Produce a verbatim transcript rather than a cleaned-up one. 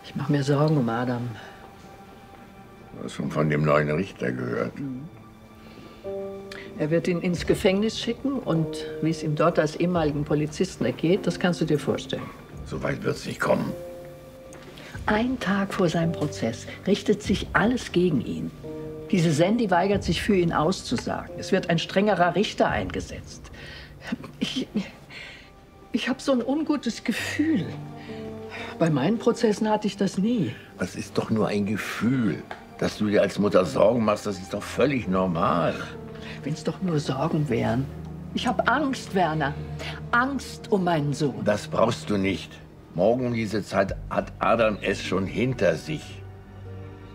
Ich mache mir Sorgen um Adam. Du hast schon von dem neuen Richter gehört. Er wird ihn ins Gefängnis schicken und wie es ihm dort als ehemaligen Polizisten ergeht, das kannst du dir vorstellen. So weit wird es nicht kommen. Ein Tag vor seinem Prozess richtet sich alles gegen ihn. Diese Sandy weigert sich, für ihn auszusagen. Es wird ein strengerer Richter eingesetzt. Ich, ich habe so ein ungutes Gefühl. Bei meinen Prozessen hatte ich das nie. Das ist doch nur ein Gefühl. Dass du dir als Mutter Sorgen machst, das ist doch völlig normal. Wenn es doch nur Sorgen wären. Ich habe Angst, Werner. Angst um meinen Sohn. Das brauchst du nicht. Morgen um diese Zeit hat Adam es schon hinter sich.